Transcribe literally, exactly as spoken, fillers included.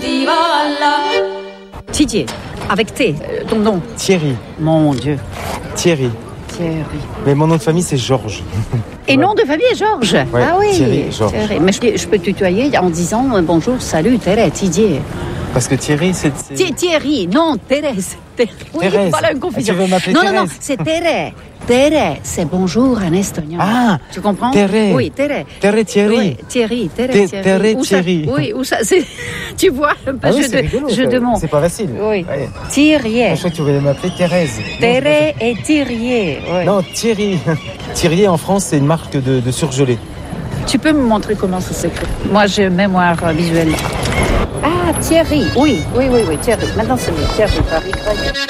Didier, avec T, euh, ton nom. Thierry. Mon Dieu. Thierry. Thierry. Mais mon nom de famille, c'est Georges. Et nom de famille, Georges. Ouais, ah oui. Thierry, Georges. Thierry. Mais je, je peux tutoyer en disant euh, bonjour, salut, Thérèse, Didier. Parce que Thierry, c'est... c'est... Thierry, non, Thérèse. Thé- Oui, Thérèse. voilà une confusion. Ah, tu veux m'appeler non, non, non, Thérèse? c'est Thérèse. Thérèse, c'est bonjour en estonien. Ah, tu comprends? Thérèse. Oui, Thérèse. Thérèse Thierry. Oui, Thierry, Thérèse Thé- Thierry. Thérèse Où ça- Thierry. Oui, où ça, c'est... tu vois, un peu Ah oui, jeu c'est de, rigolo, jeu ça. de mots. C'est pas facile. Oui. Ouais. Thierry. Je crois que tu voulais m'appeler Thérèse. Thérèse et Thierry. Oui. Non, Thierry. Thierry, en France, c'est une marque de, de surgelé. Tu peux me montrer comment ça s'écrit? Moi, j'ai une mémoire euh, visuelle. Ah, Thierry. Oui, oui, oui, oui, Thierry. Maintenant, c'est mieux. Thierry, par Y.